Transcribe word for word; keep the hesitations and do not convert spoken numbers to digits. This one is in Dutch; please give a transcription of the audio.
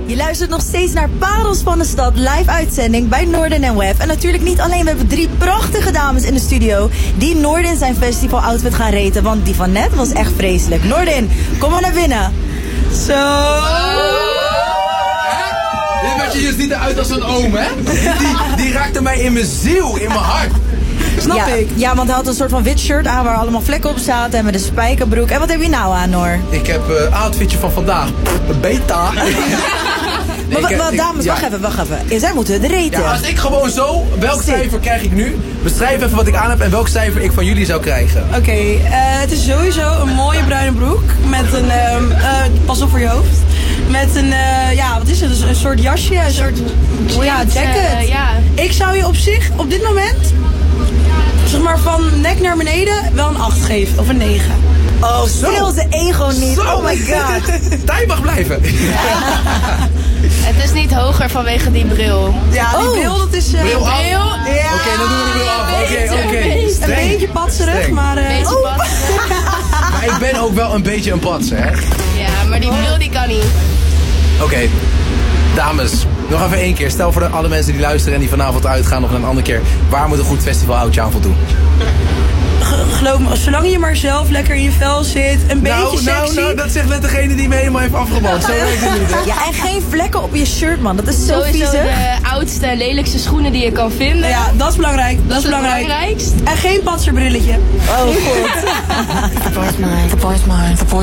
Je luistert nog steeds naar Parels van de Stad, live uitzending bij Noorden en Web. En natuurlijk niet alleen, we hebben drie prachtige dames in de studio die Noorden zijn festival outfit gaan raten. Want die van net was echt vreselijk. Noorden, kom maar naar binnen. Zo. Dit werd je dus niet eruit als een oom, hè? Die, die raakte mij in mijn ziel, in mijn hart. Snap ja, ik. Ja, want hij had een soort van wit shirt aan waar allemaal vlekken op zaten. En met een spijkerbroek. En wat heb je nou aan, Noor? Ik heb een uh, outfitje van vandaag. Een beta. Nee, maar, maar dames, ja. wacht even, wacht even. Zij moeten het raten. Ja, als ik gewoon zo, welk Stik. cijfer krijg ik nu? Beschrijf even wat ik aan heb en welk cijfer ik van jullie zou krijgen. Oké, okay, uh, het is sowieso een mooie bruine broek. Met een, um, uh, pas op voor je hoofd. Met een, uh, ja, wat is het? Dus een soort jasje, een soort ja, jacket. Uh, ja. Ik zou je op zich, op dit moment, zeg maar van nek naar beneden, wel een acht geven. Of een negen. Oh, stil de ego niet. Zo. Oh my god. Daar mag blijven. Ja. Het is niet hoger vanwege die bril. Ja, die oh. bril, dat is... Uh, bril af? Ja. Oké, okay, dan doen we de bril af. Oké, oké. Okay. Een beetje patserig, Streng. maar... Uh, beetje oh. patserig. Maar ik ben ook wel een beetje een patser, hè? Ja, maar die bril die kan niet. Oké. Okay. Dames, nog even één keer. Stel voor de, alle mensen die luisteren en die vanavond uitgaan of een andere keer. Waar moet een goed festival-outje aan voldoen? Geloof me, zolang je maar zelf lekker in je vel zit, een nou, beetje nou, sexy. Nou, dat zegt net degene die me helemaal heeft afgeband. Zo werkt het niet, hè? Ja, en geen vlekken op je shirt, man. Dat is zo Sowieso viezig. de oudste en lelijkste schoenen die je kan vinden. Ja, dat is belangrijk. Dat, dat is is belangrijk. het belangrijkst. En geen patserbrilletje. Oh, goed. The boy's mine, the boy's mine, the boy's